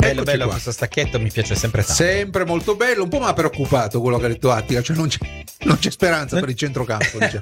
Bello, qua. questo stacchetto mi piace sempre tanto. Sempre molto bello, un po' mi ha preoccupato quello che ha detto Attila, cioè non c'è speranza per il centrocampo, dice.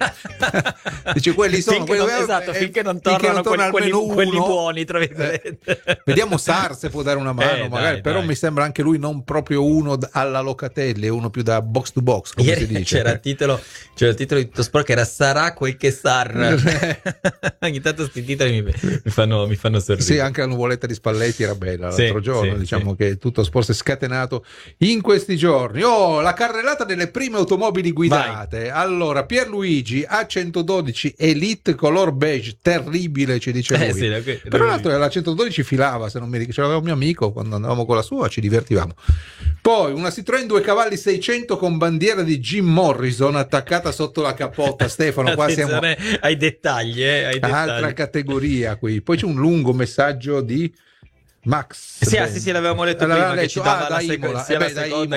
Dice quelli sono finché non tornano quelli buoni, tra virgolette. Vediamo Sar se può dare una mano, magari, però mi sembra anche lui non proprio uno alla Locatelli, è uno più da box to box, come ieri si dice. C'era il titolo di tutto sport che era sarà quel che Sar. Ogni tanto questi titoli mi fanno sorridere. Sì, anche la nuvoletta di Spalletti era bella l'altro giorno, diciamo che tutto sport si è scatenato in questi giorni. La carrellata delle prime automobili guidate. Vai. Allora, Pierluigi A112 Elite color beige, terribile, ci dice lui. Però l'altro la 112 filava, se non mi ricordo, ce l'aveva un mio amico quando andavamo con la sua, ci divertivamo. Poi una Citroën 2 cavalli 600 con bandiera di Jim Morrison attaccata sotto la cappotta. Stefano, qua siamo ai dettagli, altra categoria qui. Poi c'è un lungo messaggio di Max. Sì, l'avevamo letto prima, che ci dava la seconda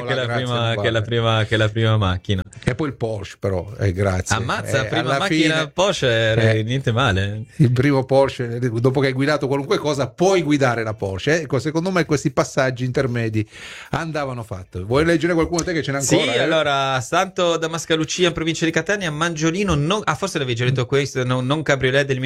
che la prima macchina. E poi il Porsche, però, grazie. Ammazza, la prima macchina fine, Porsche, niente male. Il primo Porsche, dopo che hai guidato qualunque cosa, puoi guidare la Porsche. Ecco, secondo me questi passaggi intermedi andavano fatti. Vuoi leggere qualcuno te che ce n'è ancora? Sì, allora, Santo Damascalucia in provincia di Catania, Mangiolino, forse l'avevi già detto questo, non Cabriolet del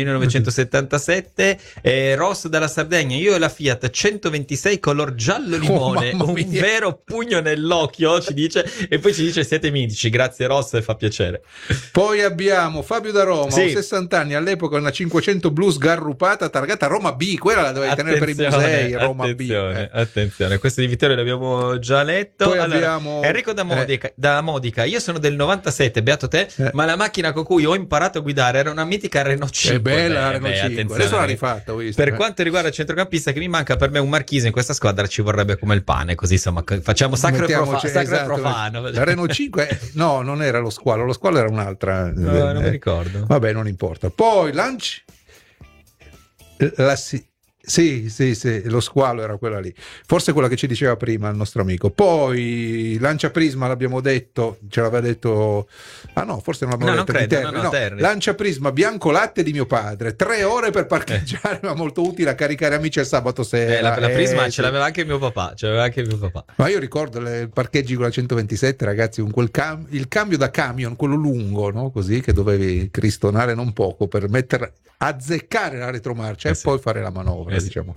1977, Ross dalla Sardegna, io e la Fiat 126 color giallo limone, un vero pugno nell'occhio, ci dice, e poi ci dice siete mitici, grazie Ross, e fa piacere. Poi abbiamo Fabio da Roma, 60 anni, all'epoca una 500 blu sgarrupata targata Roma B, quella la dovevi tenere per i musei, Roma B. Attenzione, questo di Vittorio l'abbiamo già letto. Poi abbiamo Enrico da Modica, io sono del 97, beato te, ma la macchina con cui ho imparato a guidare era una mitica Renault 5. È bella la Renault 5, adesso l'ha rifatta, ho visto. Per quanto riguarda il centrocampista che mi manca, per me un marchese in questa squadra ci vorrebbe come il pane, così insomma facciamo sacro e profano. La Renault 5 no, non era lo squalo era un'altra. Non mi ricordo. Vabbè, non importa. Poi Sì, lo squalo era quella lì, forse quella che ci diceva prima il nostro amico. Poi Lancia Prisma l'abbiamo detto, ce l'aveva detto, forse non l'abbiamo detto, Terni. Lancia Prisma bianco latte di mio padre, 3 ore per parcheggiare, ma molto utile a caricare amici al sabato sera. La Prisma ce l'aveva anche mio papà, ma io ricordo i parcheggi con la 127, ragazzi, con il cambio da camion, quello lungo, no? Così, che dovevi cristonare non poco per azzeccare la retromarcia e poi fare la manovra, diciamo.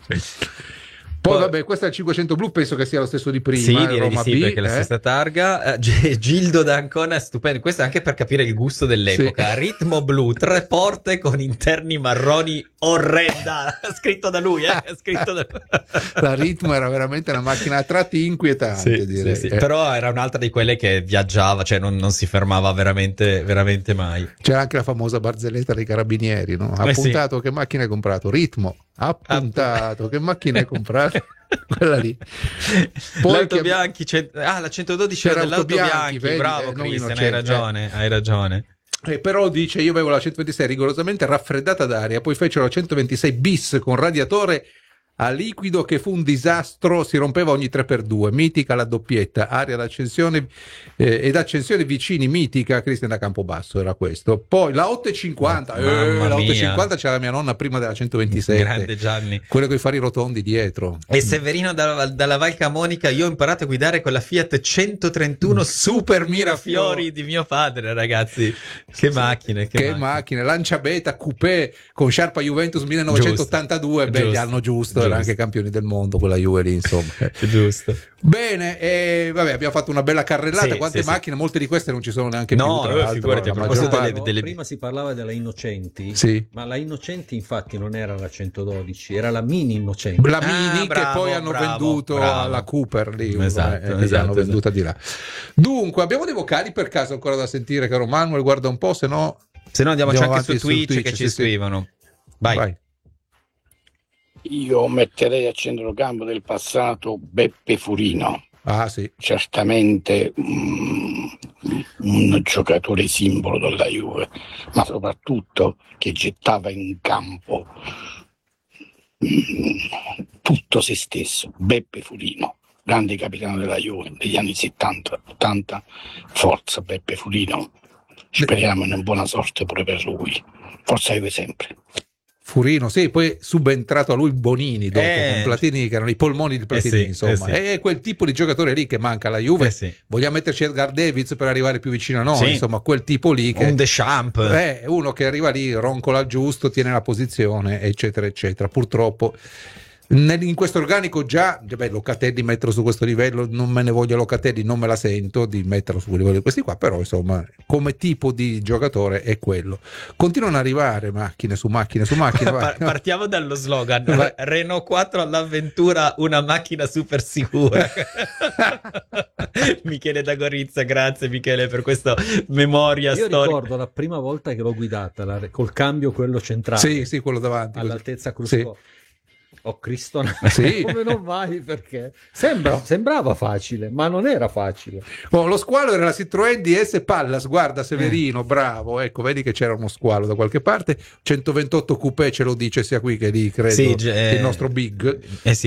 Poi vabbè, questo è il 500 blu, penso che sia lo stesso di prima. Sì, direi di sì, perché è la stessa targa. Gildo d'Ancona, stupendo. Questo è anche per capire il gusto dell'epoca. Sì. Ritmo blu, 3 porte con interni marroni, orrenda. Scritto da lui, scritto da lui. La Ritmo era veramente una macchina a tratti inquietante, direi. Sì. Però era un'altra di quelle che viaggiava, cioè non si fermava veramente, veramente mai. C'era anche la famosa barzelletta dei carabinieri, no? Ha puntato, che macchina hai comprato? Ritmo. Ha puntato, che macchina hai comprato? Quella lì. Poi l'auto Bianchi, la 112 era dell'auto Bianchi, vedi, bravo Cristian, hai ragione. Però dice, io avevo la 126 rigorosamente raffreddata d'aria, poi fecero la 126 bis con radiatore a liquido che fu un disastro, si rompeva ogni 3x2, mitica la doppietta, aria d'accensione ed accensione vicini, mitica. Cristian da Campobasso era questo. Poi la 850, la 850 c'era la mia nonna prima della 127, grande Gianni, quello con i fari rotondi dietro. E Severino dalla Val Camonica, io ho imparato a guidare con la Fiat 131 Super Mirafiori di mio padre, ragazzi, che macchine, che macchine. Lancia Beta Coupé con Sharpa Juventus 1982, belli hanno giusto. Era anche campioni del mondo quella Juve lì, insomma. Giusto. Bene, vabbè, abbiamo fatto una bella carrellata. Quante macchine? Molte di queste non ci sono neanche più. Figurati, prima si parlava della Innocenti, ma la Innocenti infatti non era la 112, era la Mini Innocenti. La Mini che poi hanno venduto alla Cooper lì, hanno venduta di là. Dunque, abbiamo dei vocali per caso ancora da sentire, caro Manuel? Guarda un po', se no andiamo anche su Twitch che ci scrivono. Vai. Io metterei a centrocampo del passato Beppe Furino. Sì. Certamente un giocatore simbolo della Juve, ma soprattutto che gettava in campo tutto se stesso. Beppe Furino, grande capitano della Juve degli anni 70-80. Forza Beppe Furino, speriamo in buona sorte pure per lui. Forza Juve sempre. Furino, sì, poi subentrato a lui Bonini dopo, con Platini, che erano i polmoni di Platini, insomma. È quel tipo di giocatore lì che manca alla Juve. Vogliamo metterci Edgar Davids per arrivare più vicino a noi, insomma, quel tipo lì che un Deschamps, uno che arriva lì, roncola il giusto, tiene la posizione, eccetera eccetera. Purtroppo in questo organico già, Locatelli metterlo su questo livello, non me ne voglio Locatelli, non me la sento di metterlo su quel livello di questi qua, però insomma come tipo di giocatore è quello. Continuano ad arrivare macchine su macchine su macchine. Partiamo dallo slogan: Renault 4 all'avventura, una macchina super sicura. Michele da Gorizia, grazie Michele per questa memoria storica. Io ricordo la prima volta che l'ho guidata col cambio quello centrale, sì, quello davanti all'altezza cruscotto. Oh Cristo, come non vai? Perché sembrava facile, ma non era facile. Lo squalo era la Citroën DS Pallas, guarda Severino, bravo, ecco, vedi che c'era uno squalo da qualche parte. 128 coupé ce lo dice sia qui che lì, credo, il nostro Big.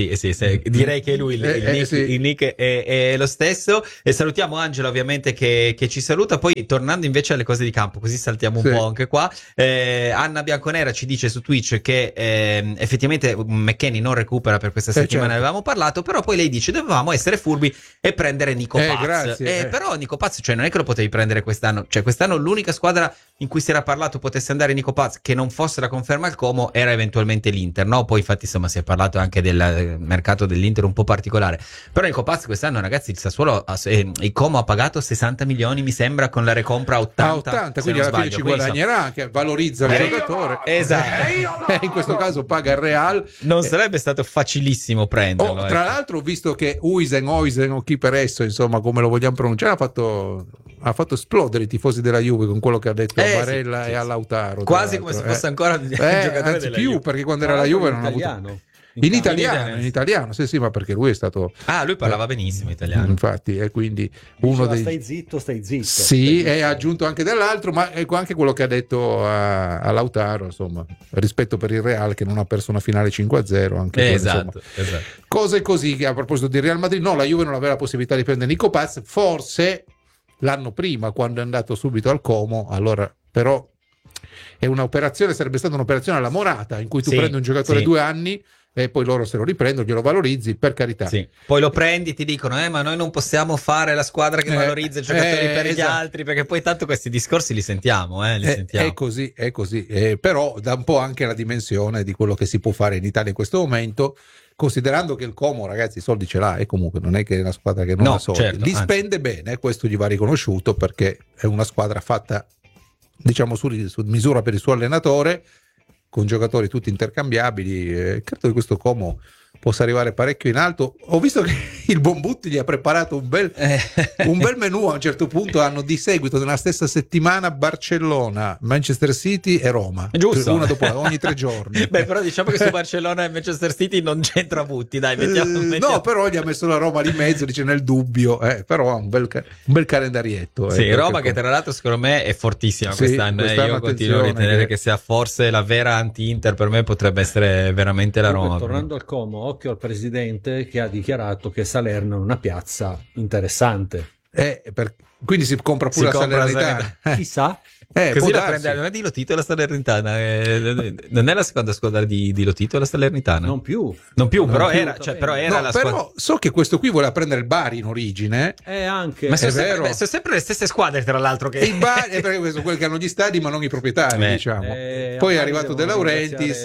Direi che lui il nick è lo stesso. E salutiamo Angela ovviamente che ci saluta. Poi tornando invece alle cose di campo, così saltiamo un po' anche qua. Anna Bianconera ci dice su Twitch che effettivamente McKennie non recupera per questa settimana, avevamo parlato, però poi lei dice dovevamo essere furbi e prendere Nico Paz. Però Nico Paz, cioè non è che lo potevi prendere quest'anno, cioè quest'anno l'unica squadra in cui si era parlato potesse andare Nico Paz che non fosse la conferma al Como era eventualmente l'Inter, no? Poi infatti insomma si è parlato anche del mercato dell'Inter un po' particolare, però Nico Paz quest'anno ragazzi il Sassuolo il Como ha pagato 60 milioni mi sembra, con la recompra a 80, quindi alla fine ci guadagnerà, che valorizza il giocatore, esatto. In questo caso paga il Real, non sarebbe stato facilissimo prenderlo. Tra l'altro ho visto che Oisen o chi per esso, insomma come lo vogliamo pronunciare, ha fatto esplodere i tifosi della Juve con quello che ha detto a Barella e a Lautaro, quasi come se fosse ancora un giocatore anzi più Juve. Perché quando era la Juve non ha avuto in italiano, sì, ma perché lui è stato lui parlava benissimo italiano, infatti, e quindi uno dei stai zitto sì, e ha aggiunto anche dell'altro, ma ecco anche quello che ha detto a Lautaro, insomma, rispetto per il Real che non ha perso una finale 5-0 anche esatto. Cose così. Che a proposito di Real Madrid, la Juve non aveva la possibilità di prendere Nico Paz, forse l'anno prima quando è andato subito al Como, allora però è un'operazione, sarebbe stata un'operazione alla Morata in cui tu prendi un giocatore 2 anni e poi loro se lo riprendono, glielo valorizzi, per carità. Poi lo prendi, ti dicono ma noi non possiamo fare la squadra che valorizza i giocatori per gli altri, perché poi tanto questi discorsi li sentiamo. È così. Però dà un po' anche la dimensione di quello che si può fare in Italia in questo momento, considerando che il Como, ragazzi, i soldi ce l'ha, e comunque non è che è una squadra che non ha soldi, li spende bene, questo gli va riconosciuto, perché è una squadra fatta, diciamo, su misura per il suo allenatore, con giocatori tutti intercambiabili. Credo che questo Como possa arrivare parecchio in alto. Ho visto che il Bombutti gli ha preparato un bel menù. A un certo punto hanno di seguito nella stessa settimana Barcellona, Manchester City e Roma, giusto, una dopo ogni 3 giorni. Però diciamo che su Barcellona e Manchester City non c'entra Butti, dai, mettiamo. No, però gli ha messo la Roma lì in mezzo, dice nel dubbio, però ha un bel calendarietto. Roma che tra l'altro secondo me è fortissima quest'anno. Io continuo a ritenere che sia forse la vera anti-Inter, per me potrebbe essere veramente la Roma. Tornando al Como, occhio al presidente che ha dichiarato che Salerno è una piazza interessante. Quindi si compra pure la Salernitana. Chissà. Così la prende, non è di Lotito la Salernitana, non è la seconda squadra di Lotito la Salernitana? Non più, però era la squadra. Però so che questo qui voleva prendere il Bari in origine. Anche. Ma sono sempre le stesse squadre, tra l'altro. Che... Il Bari è perché sono quelli che hanno gli stadi, ma non i proprietari, diciamo. Poi è arrivato De Laurentiis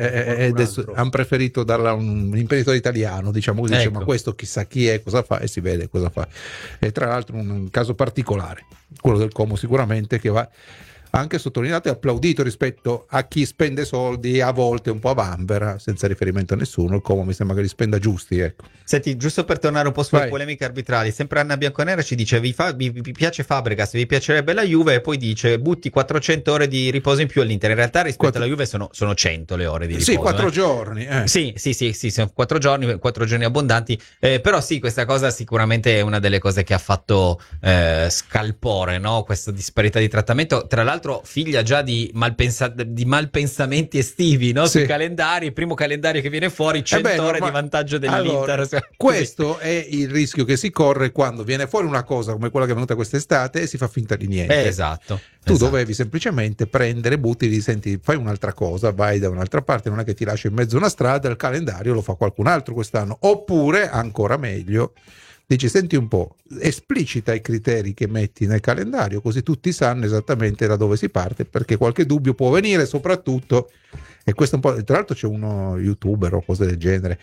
e hanno preferito darla a un imprenditore italiano, diciamo così. Ecco. Ma questo chissà chi è, cosa fa, e si vede cosa fa. E tra l'altro un caso particolare, quello del Como, sicuramente, che va anche sottolineato e applaudito rispetto a chi spende soldi a volte un po' a vanvera, senza riferimento a nessuno. Il Como mi sembra che li spenda giusti, ecco. Senti, giusto per tornare un po' sulle polemiche arbitrali, sempre Anna Bianconera ci dice vi piace Fabregas, vi piacerebbe la Juve, e poi dice butti 400 ore di riposo in più all'Inter. In realtà rispetto alla Juve sono 100 le ore di riposo. Sì, 4 giorni. Sì, sono 4 giorni abbondanti, però sì, questa cosa sicuramente è una delle cose che ha fatto scalpore, no? Questa disparità di trattamento. Tra l'altro l'altro figlia già di malpensamenti estivi, no? Sui calendari, il primo calendario che viene fuori 100 ore di vantaggio dell'Inter. Allora, questo è il rischio che si corre quando viene fuori una cosa come quella che è venuta quest'estate e si fa finta di niente. Esatto. Tu dovevi semplicemente prendere, butti, senti, fai un'altra cosa, vai da un'altra parte, non è che ti lasci in mezzo a una strada, il calendario lo fa qualcun altro quest'anno. Oppure, ancora meglio, dici, senti un po', esplicita i criteri che metti nel calendario, così tutti sanno esattamente da dove si parte, perché qualche dubbio può venire, soprattutto, e questo un po', tra l'altro c'è uno youtuber o cose del genere,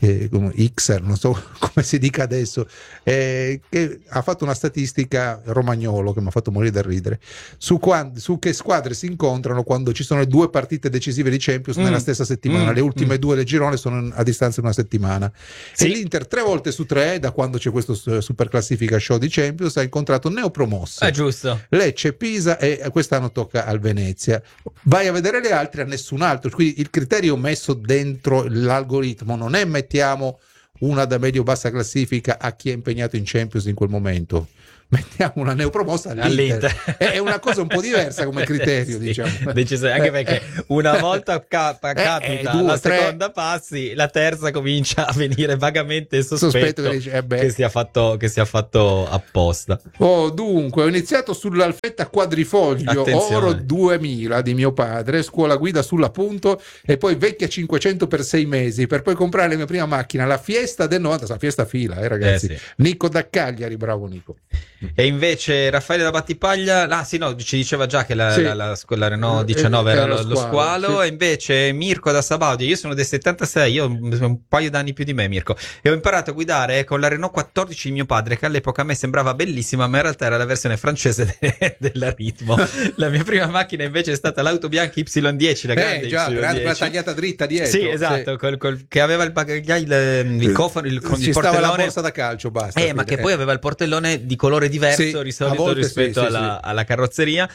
Xer, non so come si dica adesso, che ha fatto una statistica, Romagnolo, che mi ha fatto morire da ridere, su che squadre si incontrano quando ci sono le 2 partite decisive di Champions nella stessa settimana. Le ultime 2 del girone sono a distanza di una settimana. E l'Inter 3 volte su 3, da quando c'è questo super classifica show di Champions, ha incontrato neopromosse, giusto, Lecce, Pisa, e quest'anno tocca al Venezia. Vai a vedere le altre, a nessun altro. Quindi il criterio messo dentro l'algoritmo non è mettiamo una da medio-bassa classifica a chi è impegnato in Champions in quel momento, mettiamo una neopromossa all'Inter. È una cosa un po' diversa come criterio, diciamo. Anche perché una volta capita, la seconda passi, la terza comincia a venire vagamente sospetto che sia fatto apposta. Dunque, ho iniziato sull'Alfetta quadrifoglio Oro 2000 di mio padre, scuola guida sull'appunto, e poi vecchia 500 per 6 mesi, per poi comprare la mia prima macchina, la Fiesta del 90, la Fiesta fila, ragazzi. Sì. Nico da Cagliari, bravo Nico. E invece Raffaele da Battipaglia, ci diceva già che la Renault 19 era lo squalo, sì. E invece Mirko da Sabaudia, io sono del 76, io un paio d'anni più di me, Mirko, e ho imparato a guidare con la Renault 14 di mio padre, che all'epoca a me sembrava bellissima, ma in realtà era la versione francese della Ritmo. La mia prima macchina invece è stata l'auto bianca Y10, la grande Y10. Una tagliata dritta dietro. Sì, esatto, sì. Che aveva il bagagliaio, il cofano, il portellone. Stava la borsa da calcio, basta. Ma che poi aveva il portellone di colore diverso rispetto alla carrozzeria.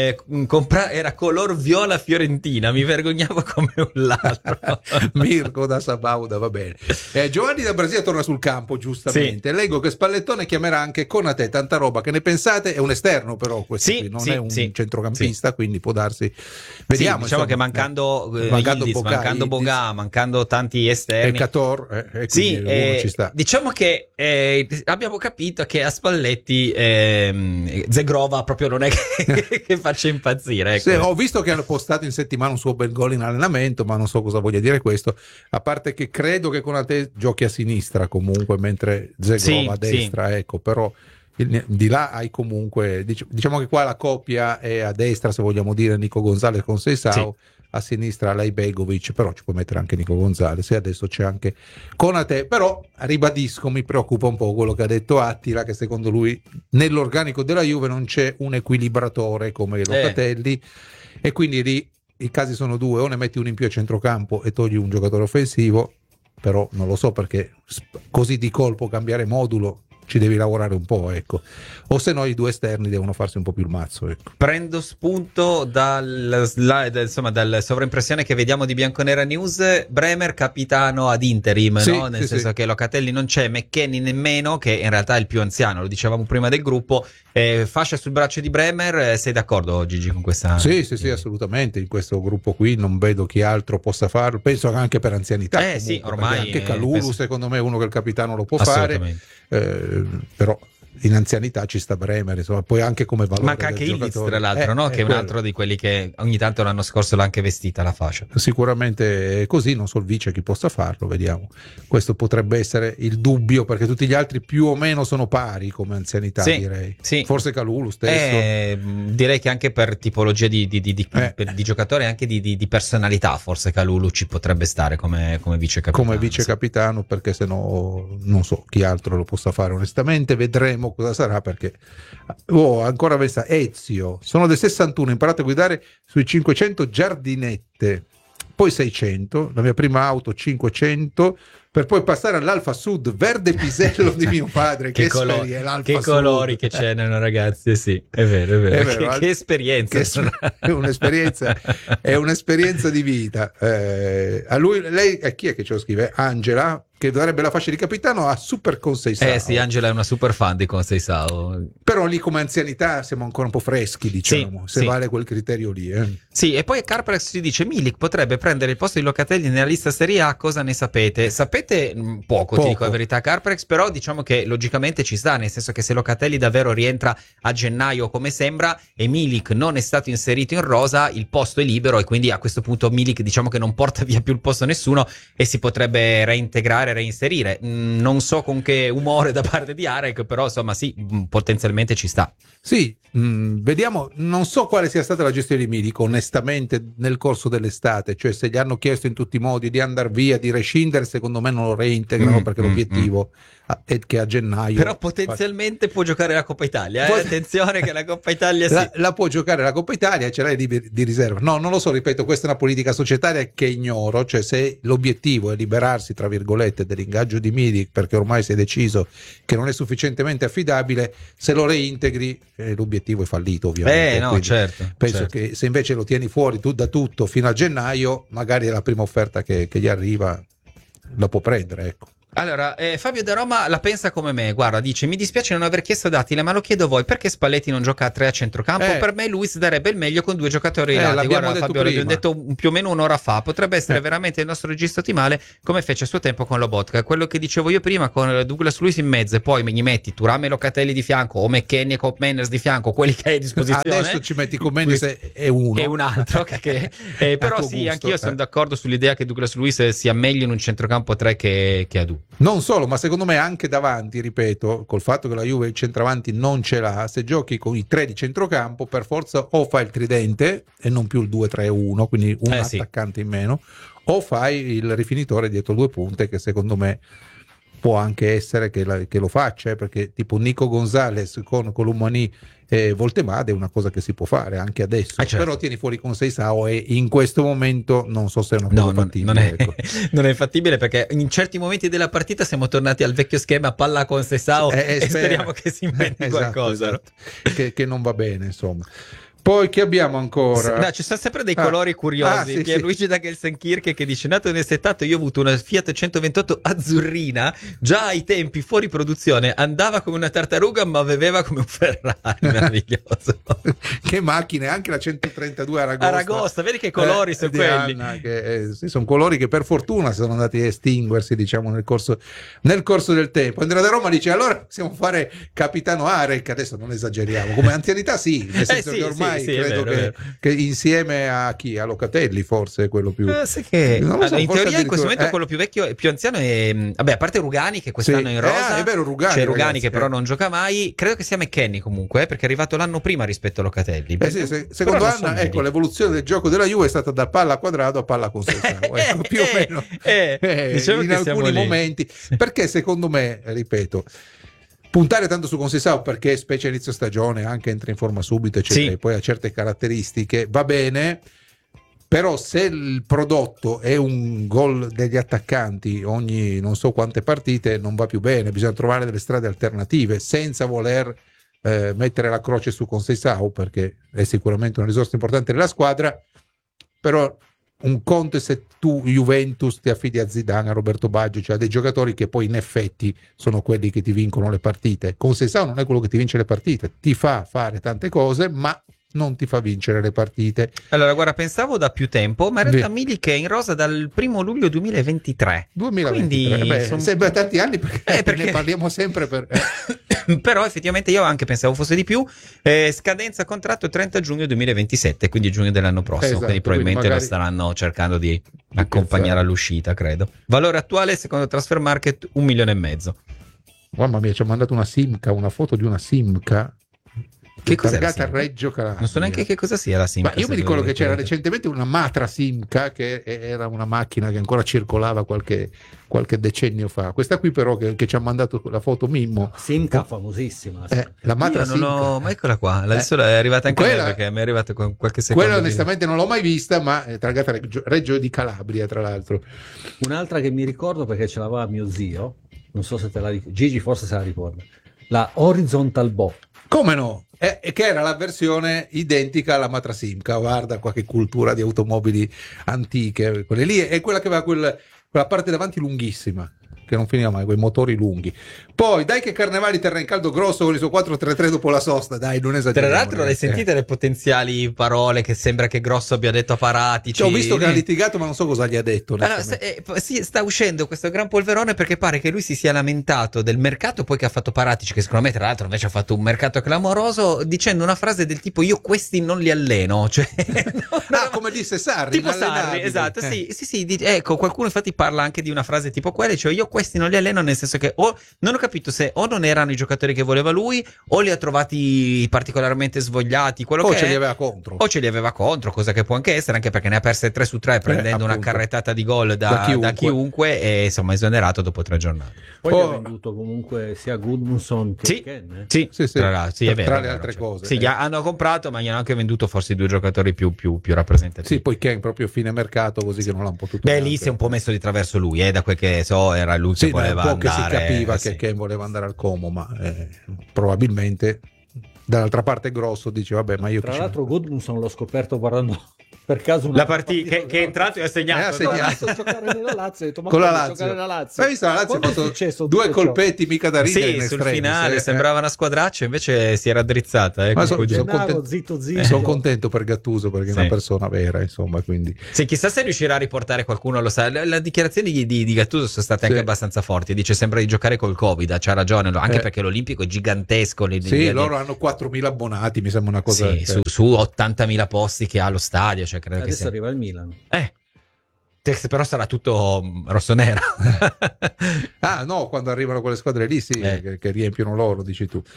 Era color viola fiorentina, mi vergognavo come un ladro. Mirko da Sabauda, va bene. Giovanni da Brasile torna sul campo, giustamente. Leggo che Spallettone chiamerà anche Konaté, tanta roba, che ne pensate? È un esterno però questo qui, non è un centrocampista, quindi può darsi, vediamo, diciamo che mancando Bogà, mancando tanti esterni, Cator, ci sta. Diciamo che abbiamo capito che a Spalletti Zegrova proprio non è che faccia impazzire, ecco. Sì, ho visto che hanno postato in settimana un suo bel gol in allenamento, ma non so cosa voglia dire questo, a parte che credo che Konaté giochi a sinistra comunque, mentre Zegrova a destra, ecco, però di là hai comunque, diciamo che qua la coppia è a destra, se vogliamo dire, Nico Gonzalez con Seisao, a sinistra lei Begovic, però ci può mettere anche Nico Gonzalez, e adesso c'è anche Konaté. Però ribadisco, mi preoccupa un po' quello che ha detto Attila, che secondo lui nell'organico della Juve non c'è un equilibratore come Locatelli, e quindi lì i casi sono 2: o ne metti uno in più a centrocampo e togli un giocatore offensivo, però non lo so, perché così di colpo cambiare modulo ci devi lavorare un po', ecco, o se no i 2 esterni devono farsi un po' più il mazzo, ecco. Prendo spunto dalla sovraimpressione che vediamo di Bianconera News. Bremer capitano ad interim, no? Nel senso che Locatelli non c'è, McKennie nemmeno, che in realtà è il più anziano, lo dicevamo prima del gruppo. Fascia sul braccio di Bremer, sei d'accordo Gigi con questa? Sì, assolutamente. In questo gruppo qui non vedo chi altro possa farlo, penso anche per anzianità, comunque, ormai anche Kalulu secondo me è uno che il capitano lo può fare, però in anzianità ci sta Bremer, insomma, poi anche come valore. Manca anche Ildiz, tra l'altro, che è un altro di quelli che ogni tanto l'anno scorso l'ha anche vestita la fascia. Sicuramente è così, non so il vice chi possa farlo, vediamo. Questo potrebbe essere il dubbio, perché tutti gli altri più o meno sono pari come anzianità, direi. Sì. Forse Kalulu stesso. Direi che anche per tipologia di giocatore, anche di personalità, forse Kalulu ci potrebbe stare come vice capitano. Come vice capitano, perché se no non so chi altro lo possa fare, onestamente. Vedremo cosa sarà, perché ancora Ezio, sono del 61, ho imparato a guidare sui 500 giardinette, poi 600, la mia prima auto 500, per poi passare all'Alfa Sud, verde pisello di mio padre. Che colori che c'erano, ragazzi. Sì, è vero. Che esperienza. È un'esperienza di vita. A lui, lei, chi è che ce lo scrive? Angela, che darebbe la fascia di capitano a Super Conseisao. Sì, Angela è una super fan di Conseisao. Però lì come anzianità siamo ancora un po' freschi, diciamo, se vale quel criterio lì. Sì, e poi Carprex ci dice Milik potrebbe prendere il posto di Locatelli nella lista Serie A, cosa ne sapete? Sapete poco. Ti dico la verità, Carprex, però diciamo che logicamente ci sta, nel senso che se Locatelli davvero rientra a gennaio come sembra e Milik non è stato inserito in rosa, il posto è libero e quindi a questo punto Milik diciamo che non porta via più il posto a nessuno e si potrebbe reinserire. Non so con che umore da parte di Arek, però insomma sì, potenzialmente ci sta. Sì, vediamo, non so quale sia stata la gestione di Milik onestamente nel corso dell'estate, cioè se gli hanno chiesto in tutti i modi di andare via, di rescindere, secondo me non lo reintegrano perché l'obiettivo è che a gennaio... Però potenzialmente può giocare la Coppa Italia, attenzione che la Coppa Italia la può giocare la Coppa Italia, ce l'hai di riserva. No, non lo so, ripeto, questa è una politica societaria che ignoro, cioè se l'obiettivo è liberarsi tra virgolette dell'ingaggio di Milik perché ormai si è deciso che non è sufficientemente affidabile, se lo reintegri l'obiettivo è fallito ovviamente. No, certo. Penso che se invece lo tieni fuori da tutto fino a gennaio, magari è la prima offerta che gli arriva, la può prendere, ecco. Allora, Fabio da Roma la pensa come me, guarda, dice mi dispiace non aver chiesto Dattile, ma lo chiedo a voi, perché Spalletti non gioca a 3 a centrocampo? Per me Luis darebbe il meglio con 2 giocatori ai lati. Guarda Fabio, l'abbiamo detto più o meno un'ora fa, potrebbe essere veramente il nostro regista ottimale come fece a suo tempo con Lobotka, quello che dicevo io prima con Douglas Luiz in mezzo e poi gli metti Thuram e Locatelli di fianco o McKennie e Cop Manners di fianco, quelli che hai a disposizione. Adesso ci metti Cop Manners e uno. E un altro, però sì, anch'io sono d'accordo sull'idea che Douglas Luiz sia meglio in un centrocampo 3 che a 2. Non solo, ma secondo me anche davanti, ripeto, col fatto che la Juve il centravanti non ce l'ha, se giochi con i 3 di centrocampo per forza o fai il tridente e non più il 2-3-1, quindi un attaccante in meno, o fai il rifinitore dietro 2 punte, che secondo me può anche essere che lo faccia, perché tipo Nico Gonzalez con Colomani e Voltemade è una cosa che si può fare anche adesso, certo. Però tieni fuori Conseisao e in questo momento non so se è una cosa fattibile. Non è fattibile perché in certi momenti della partita siamo tornati al vecchio schema palla Conseisao e speriamo che si inventi qualcosa. Esatto. Che non va bene, insomma. Poi che abbiamo ancora? No, ci sono sempre dei colori curiosi. Pierluigi da Gelsenkirchen che dice nato nel 70 io ho avuto una Fiat 128 azzurrina, già ai tempi fuori produzione, andava come una tartaruga ma beveva come un Ferrari, meraviglioso. Che macchine, anche la 132 Aragosta, vedi che colori sono quelli. Anna, sono colori che per fortuna sono andati a estinguersi, diciamo, nel corso del tempo. Andrea da Roma dice allora possiamo fare Capitano Arek, adesso non esageriamo, come anzianità nel senso che ormai credo che insieme a chi? A Locatelli forse è quello più in teoria in questo momento quello più vecchio e più anziano è a parte Rugani che quest'anno è in rosa, è vero, Rugani, c'è Rugani che però non gioca mai, credo che sia McKennie comunque perché è arrivato l'anno prima rispetto a Locatelli. Secondo Anna l'evoluzione del gioco della Juve è stata da palla a quadrato a palla con Conseisao, più o meno diciamo in alcuni momenti, perché secondo me, ripeto, puntare tanto su Conseisao perché specie inizio stagione anche entra in forma subito eccetera e poi ha certe caratteristiche, va bene, però se il prodotto è un gol degli attaccanti ogni non so quante partite non va più bene, bisogna trovare delle strade alternative senza voler mettere la croce su Conseisao perché è sicuramente una risorsa importante della squadra, però un conto è se tu Juventus ti affidi a Zidane, a Roberto Baggio, cioè a dei giocatori che poi in effetti sono quelli che ti vincono le partite. Conseisao non è quello che ti vince le partite, ti fa fare tante cose ma non ti fa vincere le partite. Allora guarda, pensavo da più tempo, ma in realtà Milik è in rosa dal 1 luglio 2023. Quindi sembra tanti anni perché ne parliamo sempre però effettivamente io anche pensavo fosse di più. Scadenza contratto 30 giugno 2027, quindi giugno dell'anno prossimo, esatto, quindi probabilmente lo staranno cercando di accompagnare all'uscita, credo. Valore attuale secondo Transfer Market 1,5 milioni. Mamma mia, ci ha mandato una foto di una Simca Che cos'è targata Reggio Calabria. Non so neanche che cosa sia la Simca. Ma io mi ricordo che c'era recentemente una Matra Simca, che era una macchina che ancora circolava qualche decennio fa. Questa qui però che ci ha mandato la foto Mimmo. Simca famosissima. La Matra Simca. Ma eccola qua, adesso è arrivata anche quella, me, perché mi è arrivata con qualche secondo. Quella onestamente non l'ho mai vista, ma è targata Reggio di Calabria, tra l'altro. Un'altra che mi ricordo perché ce l'aveva mio zio, non so se te la ricordi, Gigi forse se la ricorda, la Horizontal Bow. Come no? Che era la versione identica alla Matra Simca. Guarda qua che cultura di automobili antiche. Quelle lì è quella che aveva quella parte davanti lunghissima, che non finiva mai, quei motori lunghi. Poi dai che Carnevali terrà in caldo grosso con il suo 433 dopo la sosta, dai, non esageriamo. Tra l'altro, le sentite le potenziali parole che sembra che Grosso abbia detto a Paratici? Ho visto che ha litigato, ma non so cosa gli ha detto. Allora, sì, sta uscendo questo gran polverone perché pare che lui si sia lamentato del mercato poi che ha fatto Paratici, che secondo me tra l'altro invece ha fatto un mercato clamoroso, dicendo una frase del tipo: io questi non li alleno, cioè come disse Sarri, tipo Sarri, esatto, sì, ecco, qualcuno infatti parla anche di una frase tipo quella, cioè io questi non li alleno, nel senso che non ho capito se o non erano i giocatori che voleva lui o li ha trovati particolarmente svogliati, o ce li aveva contro, cosa che può anche essere, anche perché ne ha perse 3 su 3 prendendo una carrettata di gol da chiunque e insomma esonerato dopo 3 giornate. Poi ha venduto comunque sia Gudmundsson che Ken. Sì, è vero, tra le altre cose. Sì, hanno comprato, ma gli hanno anche venduto forse 2 giocatori più rappresentativi. Sì, poi Ken proprio fine mercato, così che non l'hanno potuto. Beh, lì si è un po' messo di traverso lui, da quel che so era lui che voleva andare. Che si capiva che Ken voleva andare al Como, ma probabilmente dall'altra parte Grosso dice vabbè, ma io tra l'altro Gudmundsson l'ho scoperto guardando per caso la partita che è entrato e ha segnato, giocare nella Lazio, detto, ma con la Lazio. Hai visto la Lazio ha fatto 2 colpetti mica da ridere in sul finale sembrava una squadraccia, invece si era drizzata, ma sono contento per Gattuso perché è una persona vera, insomma, quindi chissà se riuscirà a riportare qualcuno, lo sa. Le dichiarazioni di Gattuso sono state anche abbastanza forti, dice sembra di giocare col Covid, c'ha ragione, anche perché l'Olimpico è gigantesco, loro hanno 4.000 abbonati, mi sembra una cosa su 80.000 posti che ha lo stadio, cioè credo adesso che sia. Arriva il Milan, però sarà tutto rossonero. No, quando arrivano quelle squadre lì che riempiono loro, dici tu.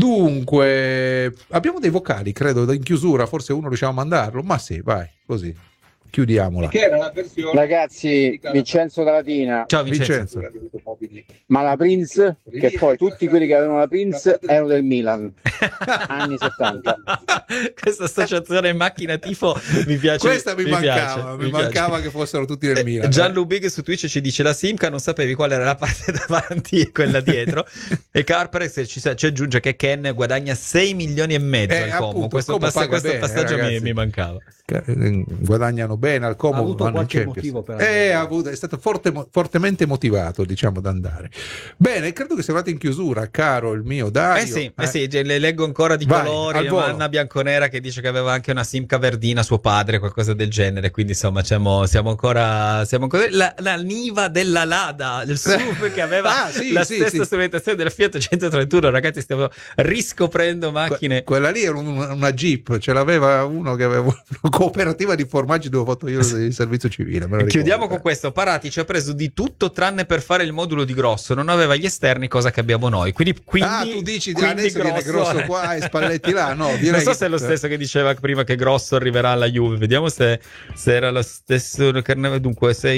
Dunque abbiamo dei vocali, credo, in chiusura, forse uno riusciamo a mandarlo, ma sì, vai, così chiudiamola. Che era la versione, ragazzi, Vincenzo da Latina. Ciao Vincenzo. Ma la Prince, che poi tutti quelli che avevano la Prince erano del Milan anni 70. Questa associazione macchina tifo mi piace. Questa mi mancava che fossero tutti del Milan. Gianlu Big su Twitch ci dice: la Simca non sapevi qual era la parte davanti e quella dietro. E Carperex ci aggiunge che Ken guadagna 6 milioni e mezzo al Como. Questo passaggio mi mancava. Guadagnano bene al Como, ha avuto qualche motivo per è stato fortemente motivato, diciamo, ad andare bene. Credo che sia arrivato in chiusura, caro il mio Dario. Le leggo ancora di colori. Anna Bianconera che dice che aveva anche una Simca verdina suo padre, qualcosa del genere, quindi insomma siamo ancora la Niva della Lada, il SUV che aveva stessa strumentazione della Fiat 131. Ragazzi, stiamo riscoprendo macchine. Quella lì era una Jeep, ce l'aveva uno che aveva una cooperativa di formaggi dove ho fatto io il servizio civile. Chiudiamo con questo. Paratici ha preso di tutto tranne per fare il modulo di Grosso, non aveva gli esterni, cosa che abbiamo noi, quindi tu dici adesso viene Grosso qua e Spalletti là, no? Non so se è lo stesso che diceva prima che Grosso arriverà alla Juve, vediamo se era lo stesso. Dunque sì,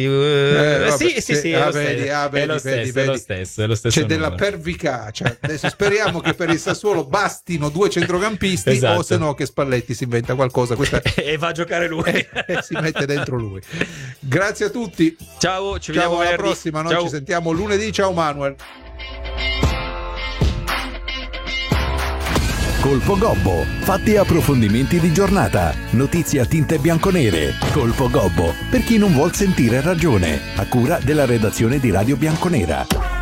è lo stesso. C'è della pervicacia. Adesso speriamo che per il Sassuolo bastino 2 centrocampisti, o se no che Spalletti si inventa qualcosa e va a giocare lui e si mette dentro lui. Grazie a tutti, ciao, ci vediamo alla prossima. Noi ci sentiamo lunedì. Ciao Manuel. Colpo Gobbo, fatti e approfondimenti di giornata, notizie a tinte bianconere. Colpo Gobbo, per chi non vuol sentire ragione, a cura della redazione di Radio Bianconera.